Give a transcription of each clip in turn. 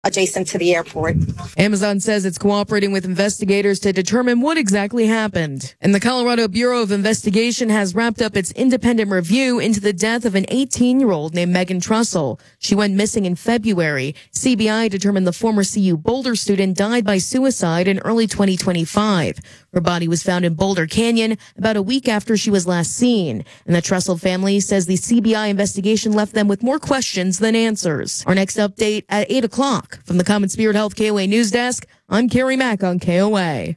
adjacent to the airport. Amazon says it's cooperating with investigators to determine what exactly happened. And the Colorado Bureau of Investigation has wrapped up its independent review into the death of an 18-year-old named Megan Trussell. She went missing in February. CBI determined the former CU Boulder student died by suicide in early 2025. Her body was found in Boulder Canyon about a week after she was last seen. And the Trussell family says the CBI investigation left them with more questions than answers. Our next update at 8 o'clock. From the Common Spirit Health KOA News Desk, I'm Carrie Mack on KOA.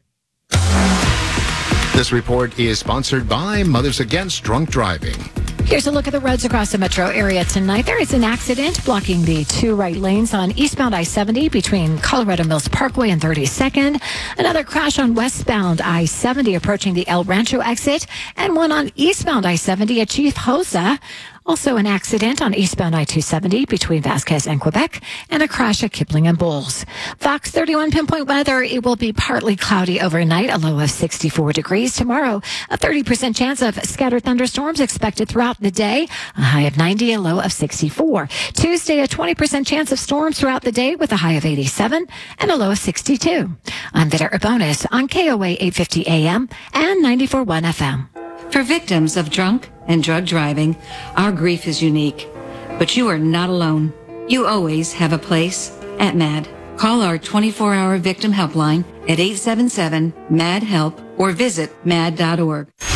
This report is sponsored by Mothers Against Drunk Driving. Here's a look at the roads across the metro area tonight. There is an accident blocking the two right lanes on eastbound I-70 between Colorado Mills Parkway and 32nd. Another crash on westbound I-70 approaching the El Rancho exit, and one on eastbound I-70 at Chief Hosa. Also an accident on eastbound I-270 between Vasquez and Quebec, and a crash at Kipling and Bowles. Fox 31 pinpoint weather. It will be partly cloudy overnight, a low of 64 degrees. Tomorrow, a 30% chance of scattered thunderstorms expected throughout the day, a high of 90, a low of 64. Tuesday, a 20% chance of storms throughout the day with a high of 87 and a low of 62. I'm Vida Urbonis on KOA 850 AM and 94.1 FM. For victims of drunk and drug driving, our grief is unique. But you are not alone. You always have a place at MAD. Call our 24-hour victim helpline at 877-MAD-HELP or visit mad.org.